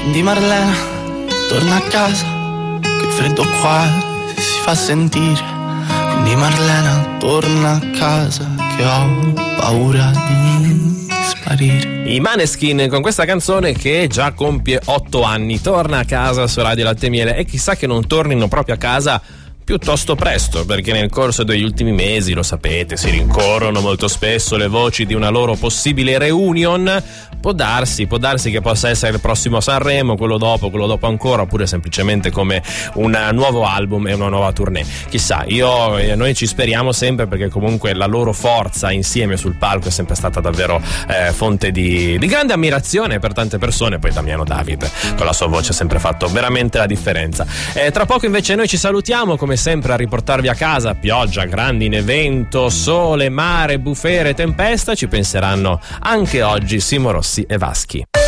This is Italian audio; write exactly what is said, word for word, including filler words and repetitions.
Quindi Marlena, torna a casa, che il freddo qua si fa sentire. Quindi Marlena, torna a casa, che ho paura di sparire. I Maneskin con questa canzone che già compie otto anni. Torna a casa su Radio Latte e Miele, e chissà che non tornino proprio a casa piuttosto presto, perché nel corso degli ultimi mesi, lo sapete, si rincorrono molto spesso le voci di una loro possibile reunion. Può darsi, può darsi che possa essere il prossimo Sanremo, quello dopo, quello dopo ancora, oppure semplicemente come un nuovo album e una nuova tournée. Chissà, io e noi ci speriamo sempre, perché comunque la loro forza insieme sul palco è sempre stata davvero eh, fonte di, di grande ammirazione per tante persone. Poi Damiano David con la sua voce ha sempre fatto veramente la differenza. Eh, tra poco invece noi ci salutiamo, come sempre a riportarvi a casa pioggia, grandine, vento, sole, mare, bufere, tempesta. Ci penseranno anche oggi Simo Rossi e Vaschi.